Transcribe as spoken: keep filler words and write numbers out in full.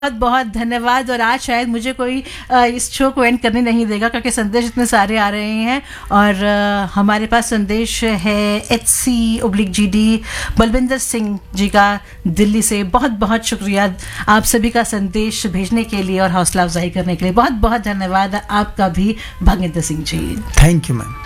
बहुत बहुत धन्यवाद। और आज शायद मुझे कोई आ, इस शो को एंड करने नहीं देगा क्योंकि संदेश इतने सारे आ रहे हैं। और आ, हमारे पास संदेश है H C oblique G D Balwinder Singh ji का दिल्ली से। बहुत बहुत शुक्रिया आप सभी का संदेश भेजने के लिए और हौसला अफजाई करने के लिए। बहुत बहुत धन्यवाद आपका भी भगविंदर Singh ji. Thank you ma'am.